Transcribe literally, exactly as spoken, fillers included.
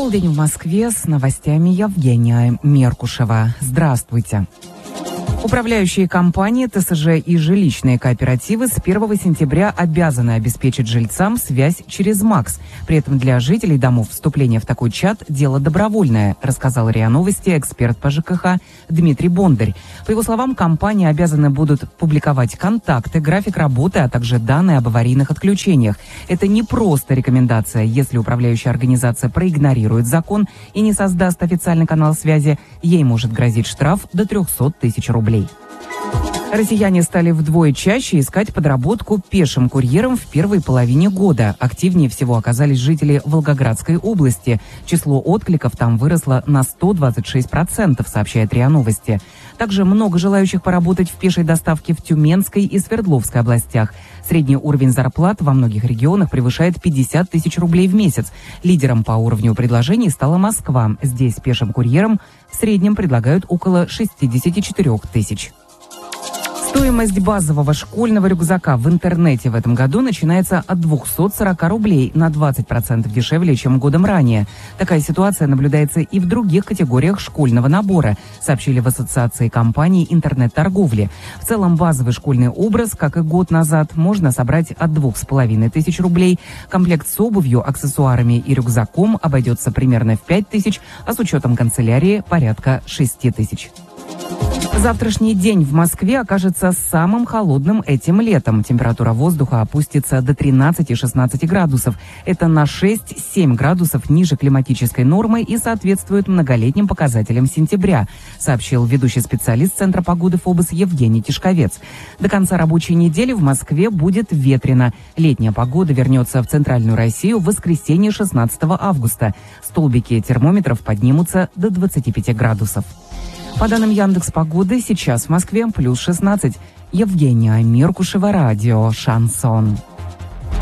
Полдень в Москве, с новостями Евгения Меркушева. Здравствуйте. Управляющие компании, ТСЖ и жилищные кооперативы с первого сентября обязаны обеспечить жильцам связь через МАКС. При этом для жителей домов вступление в такой чат – дело добровольное, рассказал РИА Новости эксперт по ЖКХ Дмитрий Бондарь. По его словам, компании обязаны будут публиковать контакты, график работы, а также данные об аварийных отключениях. Это не просто рекомендация. Если управляющая организация проигнорирует закон и не создаст официальный канал связи, ей может грозить штраф до трехсот тысяч рублей. Россияне стали вдвое чаще искать подработку пешим курьером в первой половине года. Активнее всего оказались жители Волгоградской области. Число откликов там выросло на сто двадцать шесть процентов, сообщает РИА Новости. Также много желающих поработать в пешей доставке в Тюменской и Свердловской областях. Средний уровень зарплат во многих регионах превышает пятьдесят тысяч рублей в месяц. Лидером по уровню предложений стала Москва. Здесь пешим курьерам в среднем предлагают около шестьдесят четыре тысячи. Стоимость базового школьного рюкзака в интернете в этом году начинается от двухсот сорока рублей, на двадцать процентов дешевле, чем годом ранее. Такая ситуация наблюдается и в других категориях школьного набора, сообщили в Ассоциации компаний интернет-торговли. В целом базовый школьный образ, как и год назад, можно собрать от двух с половиной тысяч рублей. Комплект с обувью, аксессуарами и рюкзаком обойдется примерно в пять тысяч, а с учетом канцелярии порядка шести тысяч. Завтрашний день в Москве окажется самым холодным этим летом. Температура воздуха опустится до тринадцати-шестнадцати градусов. Это на шесть-семь градусов ниже климатической нормы и соответствует многолетним показателям сентября, сообщил ведущий специалист Центра погоды ФОБОС Евгений Тишковец. До конца рабочей недели в Москве будет ветрено. Летняя погода вернется в центральную Россию в воскресенье шестнадцатого августа. Столбики термометров поднимутся до двадцати пяти градусов. По данным Яндекс.Погоды, сейчас в Москве плюс шестнадцать. Евгения Меркушева, радио «Шансон».